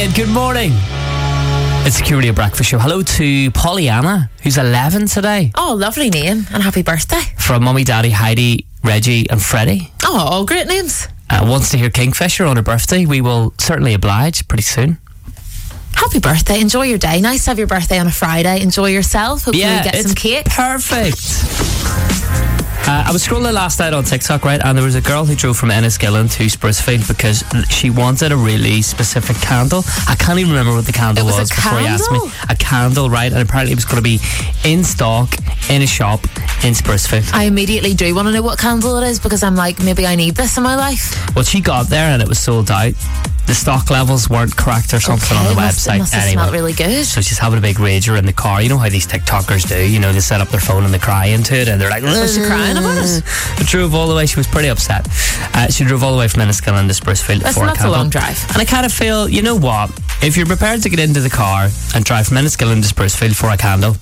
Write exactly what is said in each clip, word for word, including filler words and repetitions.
Good morning. It's the Security Breakfast Show. Hello to Pollyanna, who's eleven today. Oh, lovely name, and happy birthday. From Mummy, Daddy, Heidi, Reggie and Freddie. Oh, all great names. Uh, wants to hear Kingfisher on her birthday. We will certainly oblige pretty soon. Happy birthday. Enjoy your day. Nice to have your birthday on a Friday. Enjoy yourself. Hopefully yeah, you get it's some cake. Perfect. Uh, I was scrolling last night on TikTok, right, and there was a girl who drove from Enniskillen to Sprucefield because she wanted a really specific candle. I can't even remember what the candle It was a was before you asked me. candle? A candle, right, and apparently it was going to be in stock in a shop in Sprucefield. I immediately do want to know what candle it is because I'm like, maybe I need this in my life. Well, she got there and it was sold out. The stock levels weren't correct or something Okay, on the it must, website. it must have anyway. smelled really good. So she's having a big rager in the car. You know how these TikTokers do. You know, they set up their phone and they cry into it and they're like, Was she crying about it? But drove all the way. She was pretty upset. Uh, she drove all the way from Enniskillen to Sprucefield That's for a not a candle. long drive. And I kind of feel, you know what? If you're prepared to get into the car and drive from Enniskillen to Sprucefield for a candle,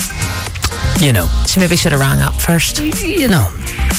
you know. She maybe should have rang up first. You know.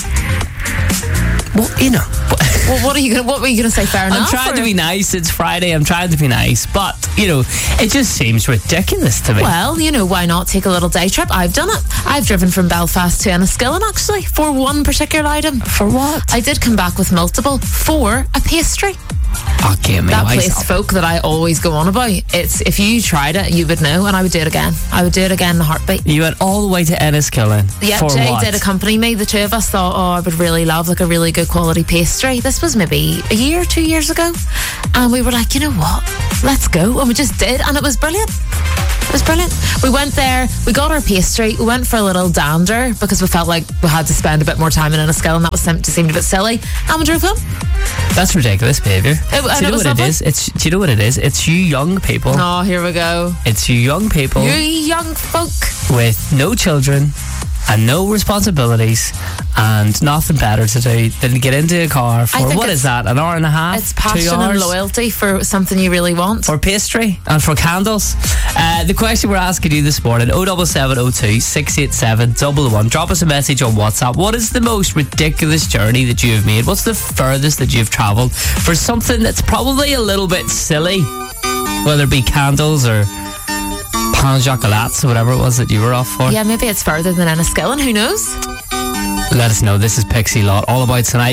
Well, you know. Well, what are you gonna, what were you going to say? Fair enough? I'm trying or- to be nice. It's Friday. I'm trying to be nice. But, you know, it just seems ridiculous to me. Well, you know, why not take a little day trip? I've done it. I've driven from Belfast to Enniskillen, actually, for one particular item. For what? I did come back with multiple for a pastry. Okay, me. That why place stop? folk that I always go on about. It's if you tried it, you would know, and I would do it again. I would do it again in a heartbeat. You went all the way to Enniskillen. Yeah, for Jay what? did accompany me. The two of us thought, oh, I would really love like a really good quality pastry. This was maybe a year, two years ago, and we were like, you know what? Let's go, and we just did, and it was brilliant. It was brilliant. We went there, we got our pastry, we went for a little dander because we felt like we had to spend a bit more time in Enniskillen. That was seemed, seemed a bit silly, and we drove home. That's ridiculous behaviour. It- do and you it know was what lovely. it is? It's do you know what it is? It's you young people. Oh, here we go. It's you young people You young folk. with no children and no responsibilities and nothing better to do than to get into a car for I think what it's- is that? An hour and a half? It's Two passion and hours? loyalty for something you really want. For pastry and for candles. Uh, the question we're asking you this morning, oh seven seven oh two, six eight seven, one one. Drop us a message on WhatsApp. What is the most ridiculous journey that you have made? What's the furthest that you've travelled for something that's probably a little bit silly? Whether it be candles or pain chocolates or whatever it was that you were off for. Yeah, maybe it's further than Enniskillen. Who knows? Let us know. This is Pixie Lot, all about tonight.